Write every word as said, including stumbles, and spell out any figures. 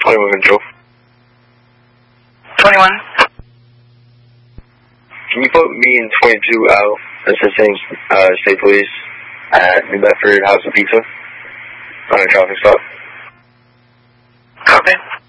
twenty-one control. twenty-one. Can you put me in twenty-two out, assisting uh, state police at New Bedford House of Pizza on a traffic stop? Copy.